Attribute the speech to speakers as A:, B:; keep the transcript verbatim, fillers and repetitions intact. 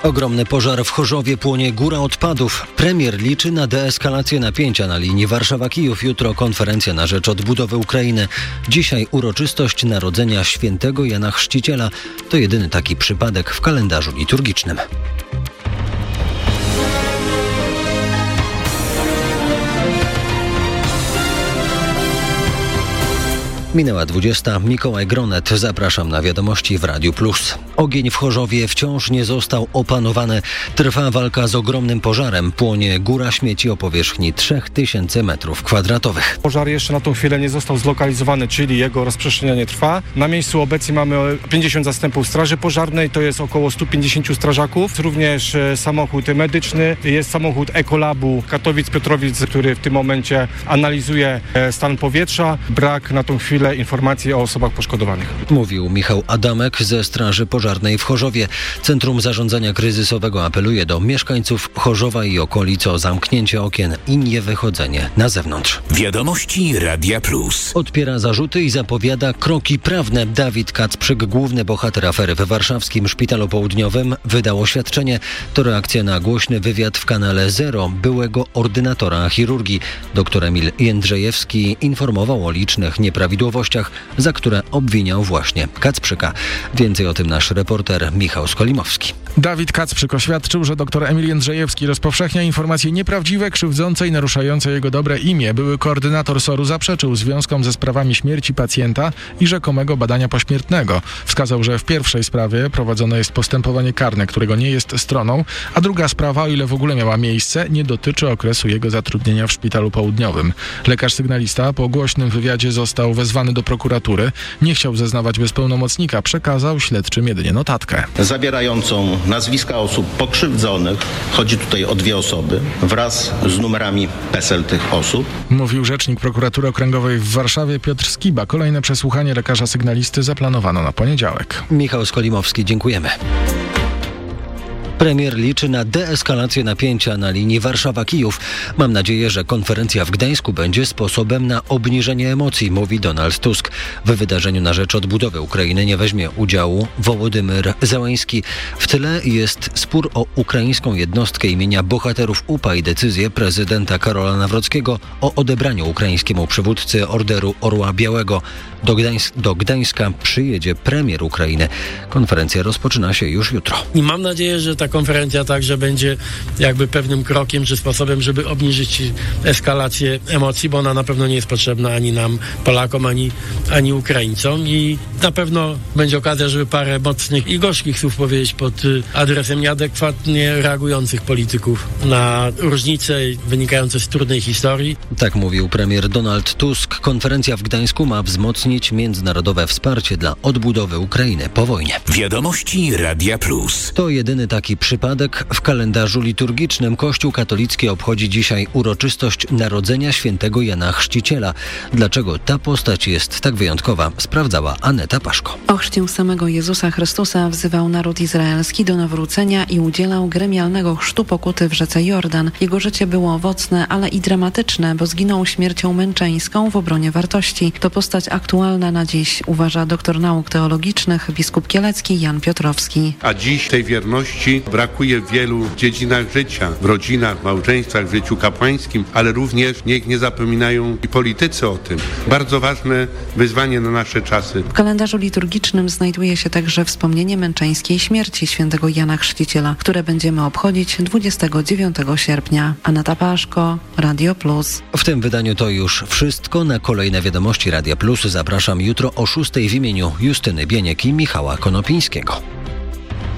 A: Ogromny pożar w Chorzowie, płonie góra odpadów. Premier liczy na deeskalację napięcia na linii Warszawa-Kijów. Jutro konferencja na rzecz odbudowy Ukrainy. Dzisiaj uroczystość narodzenia świętego Jana Chrzciciela. To jedyny taki przypadek w kalendarzu liturgicznym. Minęła dwudziesta. Mikołaj Gronet. Zapraszam na wiadomości w Radiu Plus. Ogień w Chorzowie wciąż nie został opanowany. Trwa walka z ogromnym pożarem. Płonie góra śmieci o powierzchni trzy tysiące metrów kwadratowych.
B: Pożar jeszcze na tą chwilę nie został zlokalizowany, czyli jego rozprzestrzenianie trwa. Na miejscu obecnie mamy pięćdziesiąt zastępów straży pożarnej, to jest około sto pięćdziesiąt strażaków. Również samochód medyczny, jest samochód Ekolabu Katowic-Piotrowic, który w tym momencie analizuje stan powietrza. Brak na tą chwilę informacji o osobach poszkodowanych.
A: Mówił Michał Adamek ze Straży Pożarnej w Chorzowie. Centrum Zarządzania Kryzysowego apeluje do mieszkańców Chorzowa i okolic o zamknięcie okien i niewychodzenie na zewnątrz.
C: Wiadomości Radia Plus.
A: Odpiera zarzuty i zapowiada kroki prawne. Dawid Kacprzyk, główny bohater afery w warszawskim Szpitalu Południowym, wydał oświadczenie. To reakcja na głośny wywiad w kanale Zero byłego ordynatora chirurgii. Doktor Emil Jędrzejewski informował o licznych nieprawidłowościach, za które obwiniał właśnie Kacprzyka. Więcej o tym nasz reporter Michał Skolimowski.
D: Dawid Kacprzyk oświadczył, że dr Emil Jędrzejewski rozpowszechnia informacje nieprawdziwe, krzywdzące i naruszające jego dobre imię. Były koordynator soru zaprzeczył związkom ze sprawami śmierci pacjenta i rzekomego badania pośmiertnego. Wskazał, że w pierwszej sprawie prowadzone jest postępowanie karne, którego nie jest stroną, a druga sprawa, o ile w ogóle miała miejsce, nie dotyczy okresu jego zatrudnienia w Szpitalu Południowym. Lekarz sygnalista po głośnym wywiadzie został wezwany do prokuratury. Nie chciał zeznawać bez pełnomocnika, przekazał śledczym jedynie notatkę.
E: Zawierającą nazwiska osób pokrzywdzonych, chodzi tutaj o dwie osoby, wraz z numerami PESEL tych osób.
D: Mówił rzecznik prokuratury okręgowej w Warszawie Piotr Skiba. Kolejne przesłuchanie lekarza sygnalisty zaplanowano na poniedziałek.
A: Michał Skolimowski, dziękujemy. Premier liczy na deeskalację napięcia na linii Warszawa-Kijów. Mam nadzieję, że konferencja w Gdańsku będzie sposobem na obniżenie emocji, mówi Donald Tusk. W wydarzeniu na rzecz odbudowy Ukrainy nie weźmie udziału Wołodymyr Zełański. W tle jest spór o ukraińską jednostkę imienia bohaterów U P A i decyzję prezydenta Karola Nawrockiego o odebraniu ukraińskiemu przywódcy Orderu Orła Białego. Do, Gdańsk- do Gdańska przyjedzie premier Ukrainy. Konferencja rozpoczyna się już jutro.
F: I mam nadzieję, że ta konferencja także będzie jakby pewnym krokiem czy sposobem, żeby obniżyć eskalację emocji, bo ona na pewno nie jest potrzebna ani nam, Polakom, ani, ani Ukraińcom i na pewno będzie okazja, żeby parę mocnych i gorzkich słów powiedzieć pod adresem nieadekwatnie reagujących polityków na różnice wynikające z trudnej historii.
A: Tak mówił premier Donald Tusk. Konferencja w Gdańsku ma wzmocnić międzynarodowe wsparcie dla odbudowy Ukrainy po wojnie.
C: Wiadomości Radia Plus.
A: To jedyny taki przypadek w kalendarzu liturgicznym. Kościół katolicki obchodzi dzisiaj uroczystość narodzenia świętego Jana Chrzciciela. Dlaczego ta postać jest tak wyjątkowa, sprawdzała Aneta Paszko.
G: O chrzcie samego Jezusa Chrystusa wzywał naród izraelski do nawrócenia i udzielał gremialnego chrztu pokuty w rzece Jordan. Jego życie było owocne, ale i dramatyczne, bo zginął śmiercią męczeńską w obronie wartości. To postać aktualna na dziś, uważa doktor nauk teologicznych, biskup kielecki Jan Piotrowski.
H: A dziś tej wierności brakuje w wielu dziedzinach życia, w rodzinach, małżeństwach, w życiu kapłańskim, ale również niech nie zapominają i politycy o tym. Bardzo ważne wyzwanie na nasze czasy.
G: W kalendarzu liturgicznym znajduje się także wspomnienie męczeńskiej śmierci świętego Jana Chrzciciela, które będziemy obchodzić dwudziestego dziewiątego sierpnia. Aneta Paszko, Radio Plus.
A: W tym wydaniu to już wszystko. Na kolejne wiadomości Radia Plus zapraszam jutro o szóstej w imieniu Justyny Bieniek i Michała Konopińskiego.